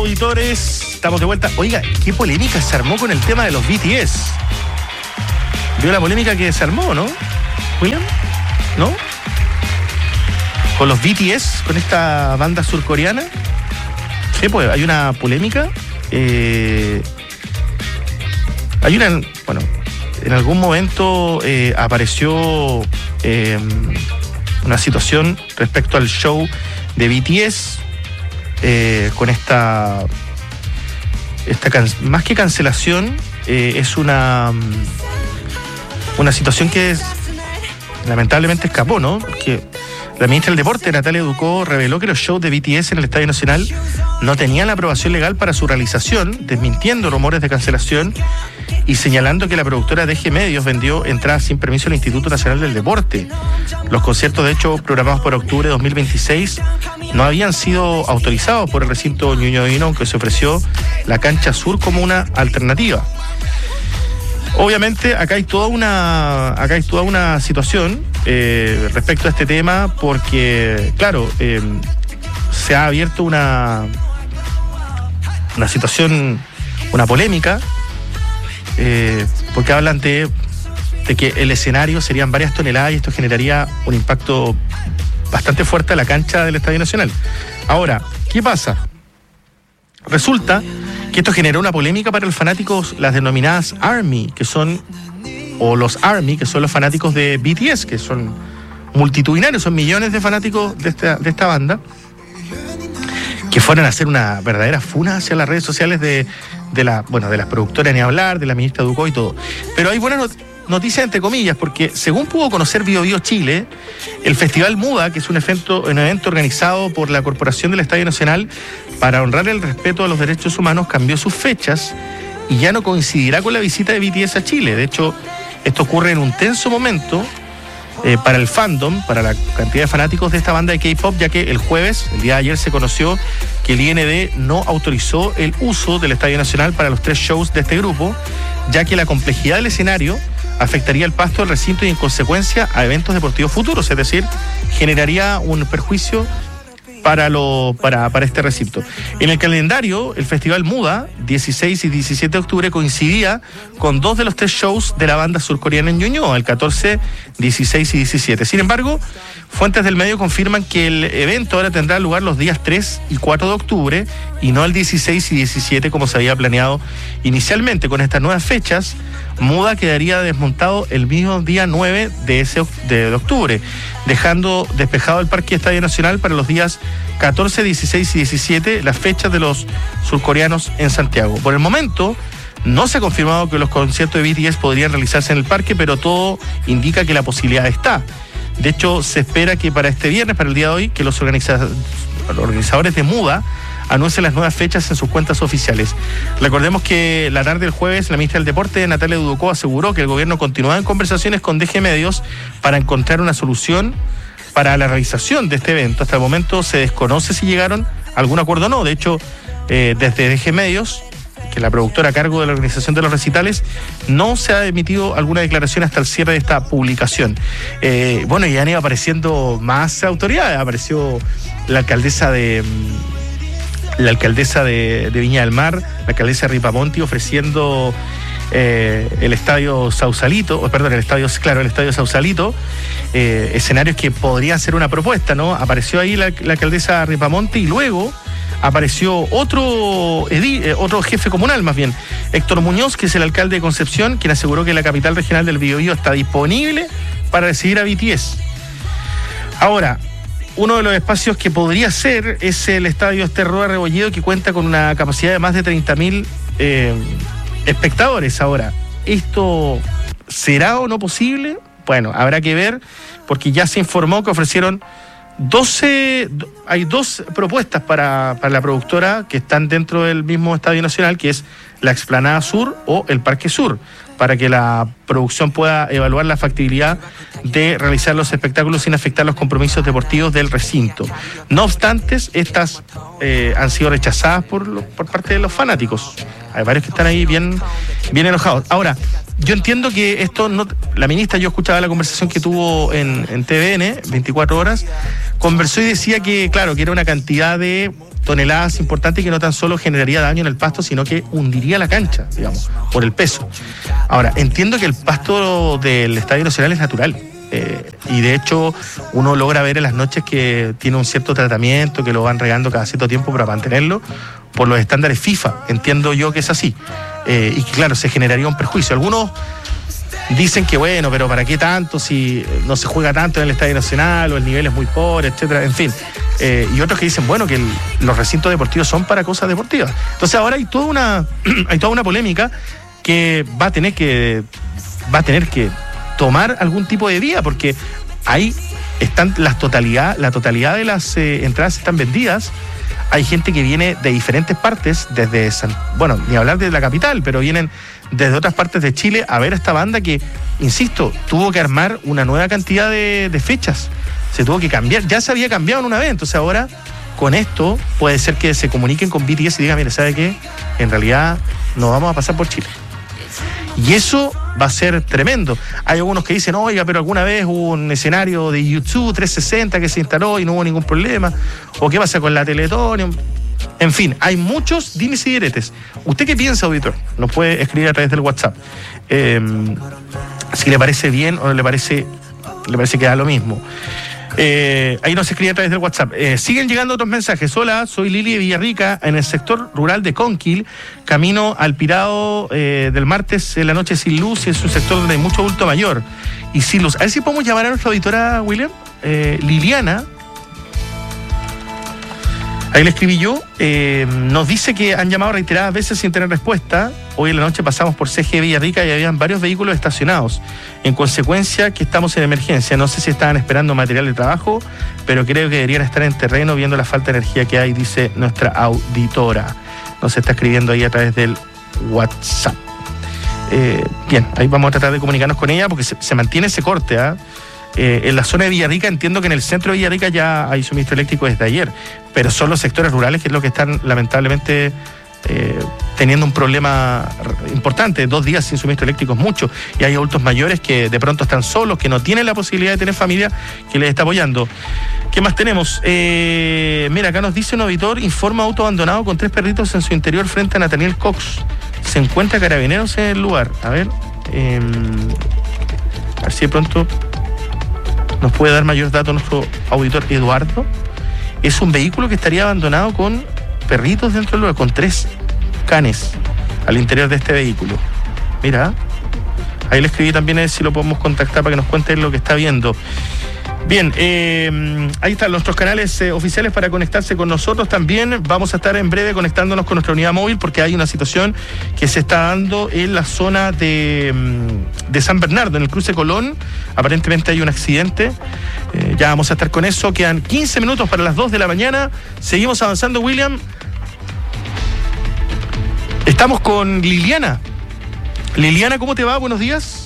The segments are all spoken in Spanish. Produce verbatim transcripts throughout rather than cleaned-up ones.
auditores, estamos de vuelta. Oiga, qué polémica se armó con el tema de los B T S. ¿Vio la polémica que se armó, no? ¿William? ¿No? Con los B T S, con esta banda surcoreana. Sí, pues hay una polémica. Eh, hay una, bueno, en algún momento eh, apareció eh, una situación respecto al show de B T S. Eh, con esta, esta can, más que cancelación, eh, es una, una situación que es, lamentablemente escapó, ¿no? Porque la ministra del Deporte, Natalia Ducó, reveló que los shows de B T S en el Estadio Nacional no tenían la aprobación legal para su realización, desmintiendo rumores de cancelación y señalando que la productora D G Medios vendió entradas sin permiso al Instituto Nacional del Deporte. Los conciertos, de hecho, programados por octubre de dos mil veintiséis, no habían sido autorizados por el recinto ñuñoino, aunque se ofreció la cancha sur como una alternativa. Obviamente acá hay toda una acá hay toda una situación eh, respecto a este tema, porque claro, eh, se ha abierto una una situación, una polémica, eh, porque hablan de, de que el escenario serían varias toneladas y esto generaría un impacto bastante fuerte a la cancha del Estadio Nacional. Ahora, ¿qué pasa? Resulta que esto generó una polémica para los fanáticos, las denominadas ARMY, que son, o los ARMY, que son los fanáticos de B T S, que son multitudinarios, son millones de fanáticos de esta, de esta banda, que fueron a hacer una verdadera funa hacia las redes sociales de, de la, bueno, de las productoras, ni hablar, de la ministra Ducó y todo. Pero hay buenas not- noticias entre comillas, porque según pudo conocer Bio Bio Chile, el Festival Muda, que es un evento, un evento organizado por la Corporación del Estadio Nacional para honrar el respeto a los derechos humanos, cambió sus fechas y ya no coincidirá con la visita de B T S a Chile. De hecho, esto ocurre en un tenso momento eh, para el fandom, para la cantidad de fanáticos de esta banda de K-pop, ya que el jueves, el día de ayer, se conoció que el I N D no autorizó el uso del Estadio Nacional para los tres shows de este grupo, ya que la complejidad del escenario afectaría el pasto del recinto y en consecuencia a eventos deportivos futuros, es decir, generaría un perjuicio para, lo, para, para este recinto. En el calendario, el Festival Muda, dieciséis y diecisiete de octubre, coincidía con dos de los tres shows de la banda surcoreana en Ñuñoa, el catorce, dieciséis y diecisiete. Sin embargo, fuentes del medio confirman que el evento ahora tendrá lugar los días tres y cuatro de octubre y no el dieciséis y diecisiete como se había planeado inicialmente. Con estas nuevas fechas, Muda quedaría desmontado el mismo día nueve de, ese, de, de octubre, dejando despejado el Parque Estadio Nacional para los días catorce, dieciséis y diecisiete, las fechas de los surcoreanos en Santiago. Por el momento, no se ha confirmado que los conciertos de B T S podrían realizarse en el parque, pero todo indica que la posibilidad está. De hecho, se espera que para este viernes, para el día de hoy, que los organiza- organizadores de Muda anuncien las nuevas fechas en sus cuentas oficiales. Recordemos que la tarde del jueves, la ministra del Deporte, Natalia Ducó, aseguró que el gobierno continuaba en conversaciones con D G Medios para encontrar una solución para la realización de este evento. Hasta el momento se desconoce si llegaron a algún acuerdo o no. De hecho, eh, desde D G Medios, que es la productora a cargo de la organización de los recitales, no se ha emitido alguna declaración hasta el cierre de esta publicación. Eh, bueno, y han ido apareciendo más autoridades. Apareció la alcaldesa de... la alcaldesa de, de Viña del Mar, la alcaldesa Ripamonti, ofreciendo eh, el estadio Sausalito, o perdón, el estadio, claro, el estadio Sausalito, eh, escenarios que podrían ser una propuesta, ¿no? Apareció ahí la, la alcaldesa Ripamonti y luego apareció otro, edi, eh, otro jefe comunal, más bien, Héctor Muñoz, que es el alcalde de Concepción, quien aseguró que la capital regional del Biobío está disponible para recibir a B T S. Ahora, uno de los espacios que podría ser es el estadio Esterroa Rebolledo, que cuenta con una capacidad de más de treinta mil eh, espectadores. Ahora, ¿esto será o no posible? Bueno, habrá que ver, porque ya se informó que ofrecieron doce, hay dos propuestas para, para la productora que están dentro del mismo Estadio Nacional, que es la Explanada Sur o el Parque Sur, para que la producción pueda evaluar la factibilidad de realizar los espectáculos sin afectar los compromisos deportivos del recinto. No obstante, estas eh, han sido rechazadas por, lo, por parte de los fanáticos. Hay varios que están ahí bien, bien enojados. Ahora, yo entiendo que esto no... La ministra, yo escuchaba la conversación que tuvo en, en T V N, veinticuatro horas, conversó y decía que, claro, que era una cantidad de toneladas importantes y que no tan solo generaría daño en el pasto, sino que hundiría la cancha, digamos, por el peso. Ahora, entiendo que el pasto del Estadio Nacional es natural. Eh, y de hecho uno logra ver en las noches que tiene un cierto tratamiento, que lo van regando cada cierto tiempo para mantenerlo por los estándares FIFA. Entiendo yo que es así. Eh, y que claro, se generaría un perjuicio. Algunos dicen que bueno, pero ¿para qué tanto si no se juega tanto en el Estadio Nacional o el nivel es muy pobre, etcétera? En fin. Eh, y otros que dicen, bueno, que el, los recintos deportivos son para cosas deportivas. Entonces ahora hay toda una hay toda una polémica que va a tener que va a tener que tomar algún tipo de vía, porque ahí están las totalidad, la totalidad de las eh, entradas están vendidas. Hay gente que viene de diferentes partes, desde San, bueno, ni hablar de la capital, pero vienen desde otras partes de Chile a ver a esta banda que, insisto, tuvo que armar una nueva cantidad de, de fechas. Se tuvo que cambiar, ya se había cambiado en una vez, entonces ahora con esto puede ser que se comuniquen con B T S y digan, mire, ¿sabe qué? En realidad no vamos a pasar por Chile. Y eso va a ser tremendo. Hay algunos que dicen, oiga, pero alguna vez hubo un escenario de YouTube trescientos sesenta que se instaló y no hubo ningún problema. O qué pasa con la Teletón. En fin, hay muchos dimes y diretes. ¿Usted qué piensa, auditor? Nos puede escribir a través del WhatsApp. Eh, si le parece bien o le parece, le parece que da lo mismo. Eh, ahí nos escribe a través del WhatsApp. Eh, siguen llegando otros mensajes. Hola, soy Lili de Villarrica, en el sector rural de Conquil, camino al Pirado eh, del martes en la noche sin luz, y es un sector donde hay mucho adulto mayor y sin luz. A ver si podemos llamar a nuestra auditora, William. Eh, Liliana, ahí le escribí yo, eh, nos dice que han llamado reiteradas veces sin tener respuesta. Hoy en la noche pasamos por C G Villarrica y habían varios vehículos estacionados. En consecuencia, que estamos en emergencia. No sé si estaban esperando material de trabajo, pero creo que deberían estar en terreno viendo la falta de energía que hay, dice nuestra auditora. Nos está escribiendo ahí a través del WhatsApp. Eh, bien, ahí vamos a tratar de comunicarnos con ella porque se, se mantiene ese corte, ¿eh? Eh, en la zona de Villarrica, entiendo que en el centro de Villarrica ya hay suministro eléctrico desde ayer, pero son los sectores rurales que es lo que están lamentablemente eh, teniendo un problema importante. Dos días sin suministro eléctrico es mucho, y hay adultos mayores que de pronto están solos, que no tienen la posibilidad de tener familia que les está apoyando. ¿Qué más tenemos? Eh, mira, acá nos dice un auditor, informa auto abandonado con tres perritos en su interior frente a Nathaniel Cox. Se encuentra carabineros en el lugar. A ver, eh, a ver si de pronto nos puede dar mayor datos nuestro auditor Eduardo. Es un vehículo que estaría abandonado con perritos dentro del lugar, con tres canes al interior de este vehículo. Mira, ahí le escribí también a ver si lo podemos contactar para que nos cuente lo que está viendo. Bien, eh, ahí están nuestros canales eh, oficiales para conectarse con nosotros también. Vamos a estar en breve conectándonos con nuestra unidad móvil porque hay una situación que se está dando en la zona de, de San Bernardo, en el cruce Colón. Aparentemente hay un accidente. Eh, ya vamos a estar con eso. Quedan quince minutos para las dos de la mañana. Seguimos avanzando, William. Estamos con Liliana. Liliana, ¿cómo te va? Buenos días.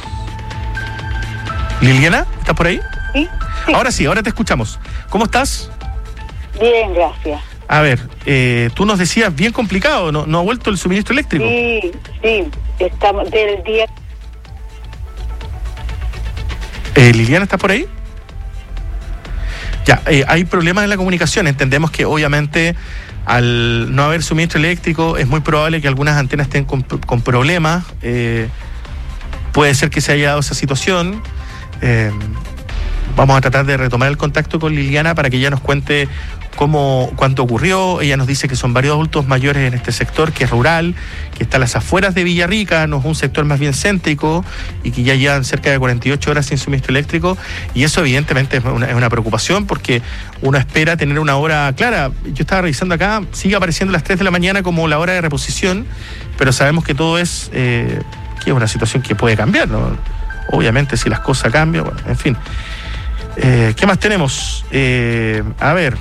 Liliana, ¿estás por ahí? Sí, sí. Ahora sí, ahora te escuchamos. ¿Cómo estás? Bien, gracias. A ver, eh, tú nos decías bien complicado, ¿no, no ha vuelto el suministro eléctrico? Sí, sí, estamos del día... Eh, ¿Liliana está por ahí? Ya, eh, hay problemas en la comunicación. Entendemos que obviamente al no haber suministro eléctrico es muy probable que algunas antenas estén con, con problemas. Eh, puede ser que se haya dado esa situación. Eh, vamos a tratar de retomar el contacto con Liliana para que ella nos cuente cómo, cuánto ocurrió. Ella nos dice que son varios adultos mayores en este sector, que es rural, que está a las afueras de Villarrica, no es un sector más bien céntrico, y que ya llevan cerca de cuarenta y ocho horas sin suministro eléctrico, y eso evidentemente es una, es una preocupación porque uno espera tener una hora clara. Yo estaba revisando acá, sigue apareciendo a las tres de la mañana como la hora de reposición, pero sabemos que todo es, eh, que es una situación que puede cambiar, ¿no? Obviamente si las cosas cambian, bueno, en fin. Eh, ¿Qué más tenemos? Eh, a ver.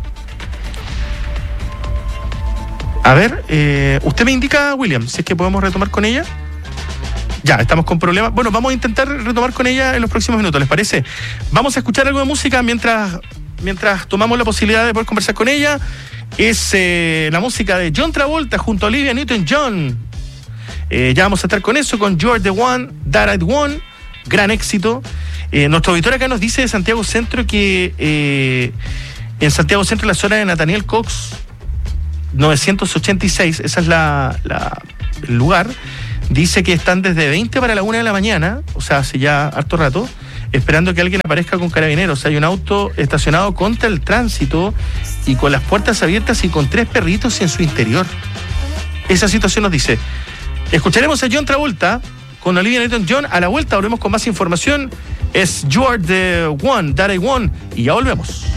A ver, eh, usted me indica, William, si es que podemos retomar con ella. Ya, estamos con problemas. Bueno, vamos a intentar retomar con ella en los próximos minutos, ¿les parece? Vamos a escuchar algo de música mientras, mientras tomamos la posibilidad de poder conversar con ella. Es eh, la música de John Travolta junto a Olivia Newton-John. Eh, ya vamos a estar con eso, con You're the One, That I Want, gran éxito. Eh, nuestro auditor acá nos dice de Santiago Centro que eh, en Santiago Centro, en la zona de Nathaniel Cox, novecientos ochenta y seis, esa es la, la, el lugar, dice que están desde veinte para la una de la mañana, o sea, hace ya harto rato, esperando que alguien aparezca con carabineros. Hay un auto estacionado contra el tránsito y con las puertas abiertas y con tres perritos en su interior. Esa situación nos dice. Escucharemos a John Travolta con Olivia Newton-John. A la vuelta volvemos con más información. Es You're the One, That I Want, y ya volvemos.